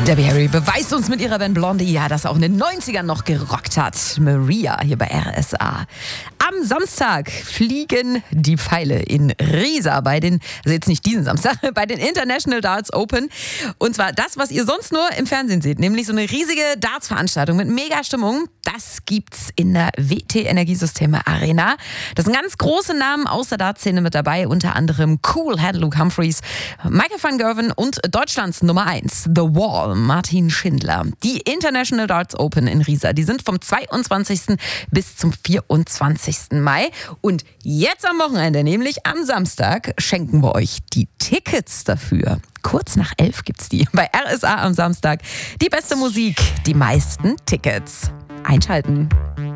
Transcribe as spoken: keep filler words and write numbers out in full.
Debbie Harry beweist uns mit ihrer Band Blondie, ja, dass er auch in den neunzigern noch gerockt hat. Maria hier bei R S A. Am Samstag fliegen die Pfeile in Riesa bei den, also jetzt nicht diesen Samstag, bei den International Darts Open. Und zwar das, was ihr sonst nur im Fernsehen seht, nämlich so eine riesige Darts-Veranstaltung mit Mega-Stimmung. Das gibt's in der W T Energiesysteme Arena. Da sind ganz große Namen aus der Dartszene mit dabei, unter anderem Cool Hand Luke Humphreys, Michael van Gerwen und Deutschlands Nummer eins, The Wall, Martin Schindler. Die International Darts Open in Riesa, die sind vom zweiundzwanzigsten bis zum vierundzwanzigsten Mai. Und jetzt am Wochenende, nämlich am Samstag, schenken wir euch die Tickets dafür. Kurz nach elf gibt's die bei R S A am Samstag. Die beste Musik, die meisten Tickets. Einschalten.